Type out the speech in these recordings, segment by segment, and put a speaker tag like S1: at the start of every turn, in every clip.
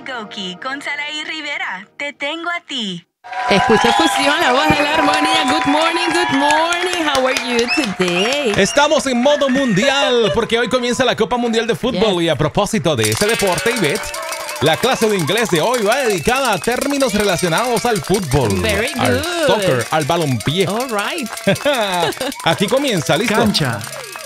S1: Goki con Saraí Rivera. Te tengo a ti.
S2: Escucha Fusión, la voz de la armonía. Good morning, good morning. How are you today?
S3: Estamos en modo mundial porque hoy comienza la Copa Mundial de Fútbol. Y a propósito de ese deporte, Ivette, la clase de inglés de hoy va dedicada a términos relacionados al fútbol,
S2: Very
S3: al
S2: good.
S3: soccer, al balompié.
S2: All right.
S3: Aquí comienza, ¿listo?
S4: Cancha,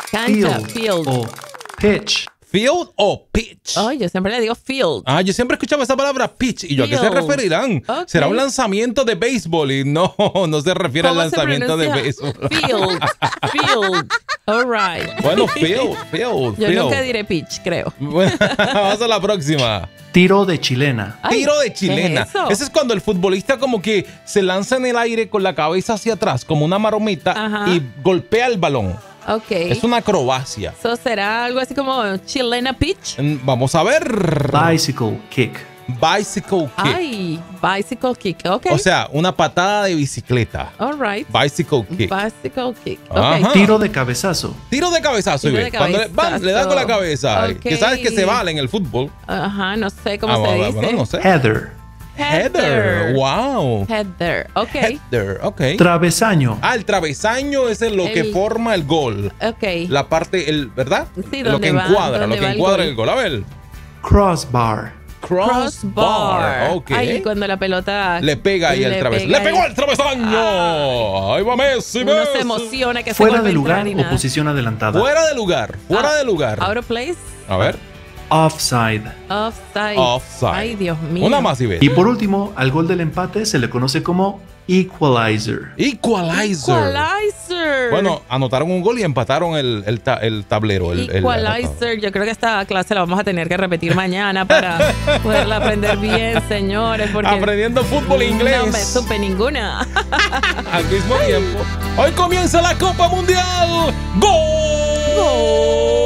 S2: Field.
S4: o pitch.
S3: Field o pitch.
S2: Oh, yo siempre le digo field.
S3: Yo siempre escuchaba esa palabra pitch. ¿Y yo a qué se
S2: Field.
S3: referirán?
S2: Okay.
S3: ¿Será un lanzamiento de béisbol? Y no se refiere al
S2: ¿Cómo se
S3: lanzamiento de
S2: pronuncia?
S3: béisbol.
S2: Field. All right.
S3: Bueno, field.
S2: Yo nunca diré pitch, creo.
S3: Bueno, vamos a la próxima.
S4: Tiro de chilena.
S2: Ay,
S3: Tiro de
S2: ¿qué
S3: chilena.
S2: es eso?
S3: Ese es cuando el futbolista como que se lanza en el aire con la cabeza hacia atrás, como una marometa,
S2: Ajá.
S3: y golpea el balón.
S2: Ok.
S3: Es una acrobacia.
S2: So, ¿será algo así como chilena pitch?
S3: Vamos a ver.
S4: Bicycle kick.
S3: Bicycle kick.
S2: Ay, bicycle kick. Ok.
S3: O sea, una patada de bicicleta.
S2: All right.
S3: Bicycle kick.
S2: Bicycle kick.
S3: Ajá.
S2: Ok.
S4: Tiro de cabezazo.
S3: Tiro de cabezazo,
S2: Tiro
S3: Ivette.
S2: de
S3: Cuando le dan con la cabeza.
S2: Ok.
S3: Que sabes que se vale en el fútbol.
S2: Ajá, no sé cómo se dice.
S3: Bueno, no sé.
S4: Header.
S3: Header. Wow.
S2: Header. Ok.
S3: Header. Ok.
S4: Travesaño.
S3: El travesaño es lo que forma el gol.
S2: Ok.
S3: La parte, ¿verdad?
S2: Sí,
S3: lo
S2: donde
S3: que
S2: va-
S3: encuadra,
S2: donde
S3: lo que
S2: va el
S3: encuadra
S2: gol.
S3: el gol. A ver.
S4: Crossbar.
S3: Crossbar. Ok.
S2: Ay, cuando la pelota
S3: Le pega ahí al travesaño. ¡Le pegó al travesaño! ¡Ahí va Messi!
S2: Uno
S3: Messi!
S2: se emociona que
S4: Fuera
S2: se
S4: de lugar
S2: y
S4: o
S2: nada.
S4: posición adelantada.
S3: Fuera de lugar. Fuera de lugar.
S2: Out of place.
S3: A ver.
S4: Offside.
S2: Offside.
S3: Offside.
S2: Ay, Dios mío.
S3: Una más, Ivette.
S4: Y por último, al gol del empate se le conoce como equalizer.
S3: Equalizer.
S2: Equalizer.
S3: Bueno, anotaron un gol y empataron el tablero. el
S2: Equalizer. Yo creo que esta clase la vamos a tener que repetir mañana para poderla aprender bien, señores. Porque
S3: Aprendiendo fútbol inglés.
S2: no me supe ninguna.
S3: Al mismo tiempo. Hoy comienza la Copa Mundial. ¡Gol!